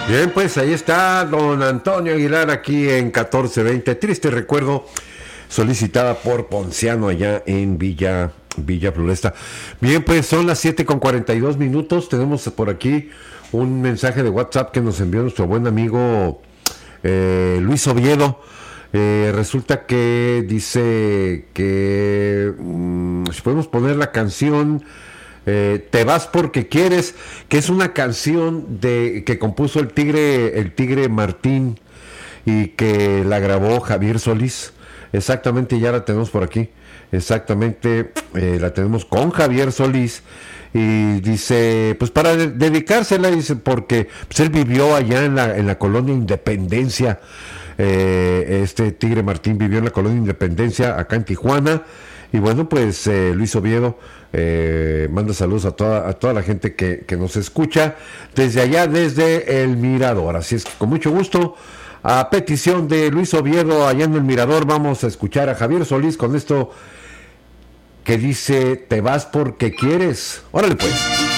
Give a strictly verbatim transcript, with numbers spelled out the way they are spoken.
Bien, pues ahí está don Antonio Aguilar aquí en catorce veinte. Triste recuerdo, solicitada por Ponciano allá en Villa, Villa Floresta. Bien, pues son las siete con cuarenta y dos minutos. Tenemos por aquí un mensaje de WhatsApp que nos envió nuestro buen amigo eh, Luis Oviedo. Eh, resulta que dice que mmm, si podemos poner la canción eh, Te vas porque quieres, que es una canción de que compuso el Tigre, el Tigre Martín, y que la grabó Javier Solís. Exactamente, ya la tenemos por aquí. Exactamente, eh, la tenemos con Javier Solís. Y dice, pues para de- dedicársela, dice, porque pues él vivió allá en la, en la colonia Independencia. Eh, este Tigre Martín vivió en la colonia Independencia, acá en Tijuana. Y bueno, pues eh, Luis Oviedo eh, manda saludos a toda, a toda la gente que, que nos escucha desde allá, desde el Mirador. Así es que con mucho gusto, a petición de Luis Oviedo allá en el Mirador, vamos a escuchar a Javier Solís con esto que dice Te vas porque quieres. Órale pues.